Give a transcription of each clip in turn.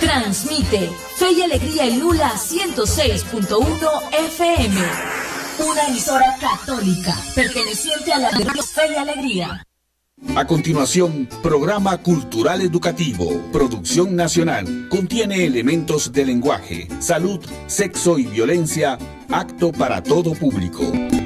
Transmite Fe y Alegría en Lula 106.1 FM. Una emisora católica perteneciente a la radio Fe y Alegría. A continuación, programa cultural educativo, producción nacional, contiene elementos de lenguaje, salud, sexo y violencia, apto para todo público.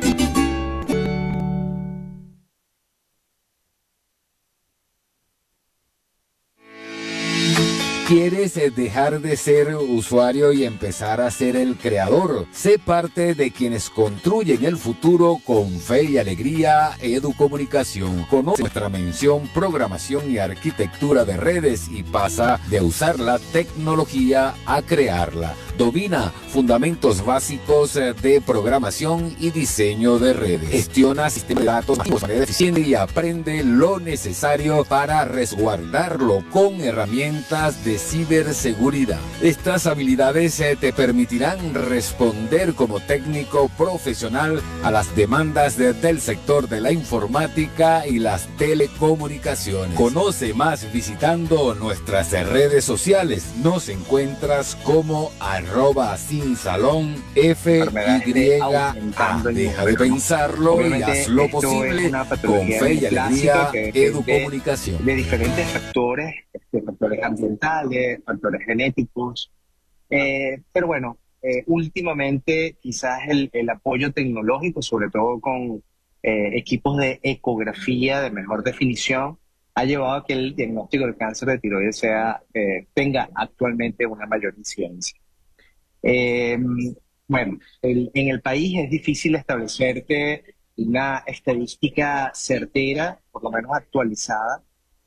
¿Quieres dejar de ser usuario y empezar a ser el creador? Sé parte de quienes construyen el futuro con Fe y Alegría Educomunicación. Conoce nuestra mención, programación y arquitectura de redes y pasa de usar la tecnología a crearla. Domina fundamentos básicos de programación y diseño de redes. Gestiona sistemas de datos de manera eficiente y aprende lo necesario para resguardarlo con herramientas de ciberseguridad. Estas habilidades te permitirán responder como técnico profesional a las demandas del sector de la informática y las telecomunicaciones. Conoce más visitando nuestras redes sociales. Nos encuentras como @sinsalón FYA. Deja de pensarlo y haz lo posible con Fe y Alegría Educomunicación. De diferentes factores, factores ambientales, factores genéticos, pero bueno, últimamente quizás el apoyo tecnológico, sobre todo con equipos de ecografía de mejor definición, ha llevado a que el diagnóstico del cáncer de tiroides tenga actualmente una mayor incidencia. Bueno, en el país es difícil establecerte una estadística certera, por lo menos actualizada,